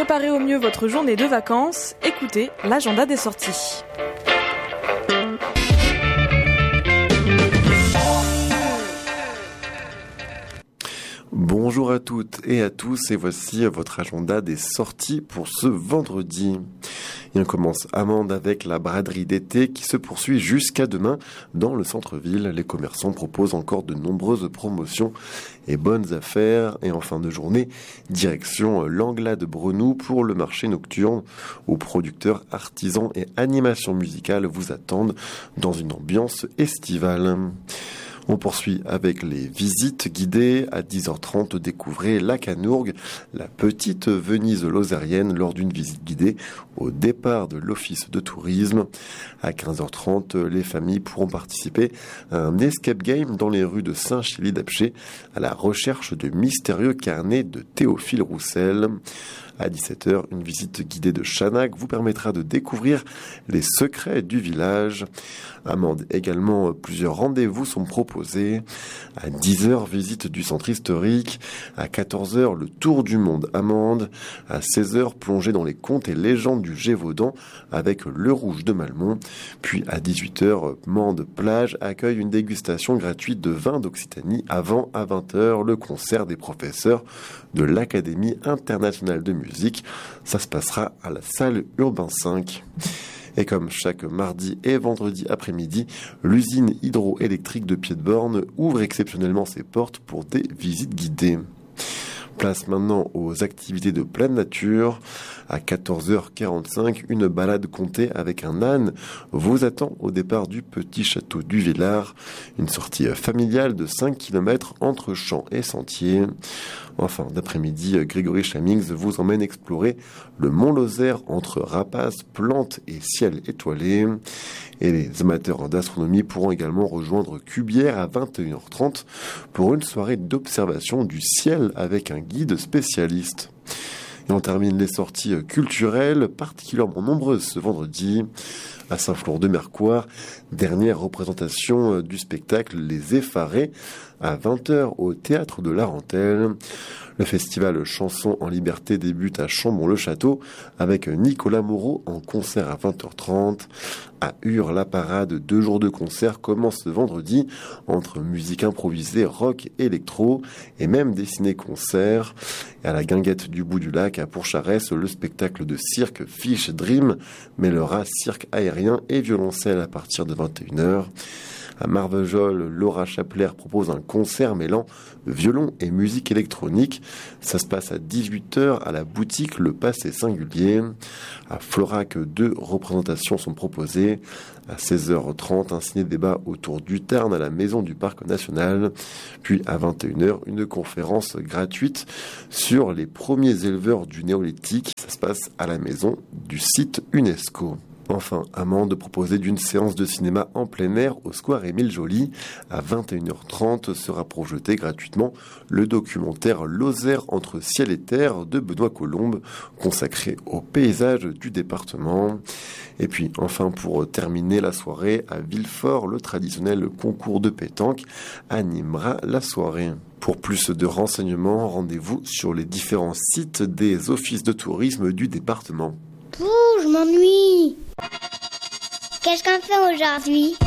préparer au mieux votre journée de vacances, écoutez l'agenda des sorties. Bonjour à toutes et à tous, et voici votre agenda des sorties pour ce vendredi. Et on commence Amande avec la braderie d'été qui se poursuit jusqu'à demain dans le centre-ville. Les commerçants proposent encore de nombreuses promotions et bonnes affaires. Et en fin de journée, direction l'Angla de Brenoux pour le marché nocturne où producteurs, artisans et animations musicales vous attendent dans une ambiance estivale. On poursuit avec les visites guidées. À 10h30, découvrez la Canourgue, la petite Venise lozérienne lors d'une visite guidée au départ de l'office de tourisme. À 15h30, les familles pourront participer à un escape game dans les rues de Saint-Chély-d'Apcher à la recherche de mystérieux carnets de Théophile Roussel. À 17h, une visite guidée de Chanac vous permettra de découvrir les secrets du village. À Mende également, plusieurs rendez-vous sont proposés. À 10h, visite du centre historique. À 14h, le tour du monde à Mende. À 16h, plongée dans les contes et légendes du Gévaudan avec le Rouge de Malmont. Puis à 18h, Mende plage accueille une dégustation gratuite de vin d'Occitanie avant à 20h le concert des professeurs de l'Académie internationale de musique. Ça se passera à la salle Urbain 5. Et comme chaque mardi et vendredi après-midi, l'usine hydroélectrique de Pied-de-Borne ouvre exceptionnellement ses portes pour des visites guidées. Place maintenant aux activités de pleine nature. À 14h45, une balade comptée avec un âne vous attend au départ du petit château du Villard. Une sortie familiale de 5 km entre champs et sentiers. En fin d'après-midi, Grégory Chamings vous emmène explorer le Mont Lozère entre rapaces, plantes et ciel étoilé. Et les amateurs d'astronomie pourront également rejoindre Cubière à 21h30 pour une soirée d'observation du ciel avec un guide spécialiste. Et on termine les sorties culturelles, particulièrement nombreuses ce vendredi. À Saint-Flour-de-Mercoire, dernière représentation du spectacle Les Effarés à 20h au Théâtre de la Rentelle. Le festival Chansons en Liberté débute à Chambon-le-Château avec Nicolas Moreau en concert à 20h30. À Ur, la parade, 2 jours de concert commencent ce vendredi entre musique improvisée, rock, électro et même des ciné-concerts. Et à la Guinguette du Bout du Lac à Pourcharès, le spectacle de cirque Fish Dream mêlera cirque aérien et violoncelle à partir de 21h. À Marvejols, Laura Chapler propose un concert mêlant violon et musique électronique. Ça se passe à 18h à la boutique Le Passé Singulier. À Florac, 2 représentations sont proposées. À 16h30, un ciné-débat autour du Tarn à la Maison du Parc National. Puis à 21h, une conférence gratuite sur les premiers éleveurs du néolithique. Ça se passe à la maison du site UNESCO. Enfin, Amande proposait d'une séance de cinéma en plein air au square Émile Joly. À 21h30 sera projeté gratuitement le documentaire Lozère entre ciel et terre de Benoît Colombe, consacré au paysage du département. Et puis, enfin, pour terminer la soirée, à Villefort, le traditionnel concours de pétanque animera la soirée. Pour plus de renseignements, rendez-vous sur les différents sites des offices de tourisme du département. Pouh, je m'ennuie. Qu'est-ce qu'on fait aujourd'hui ?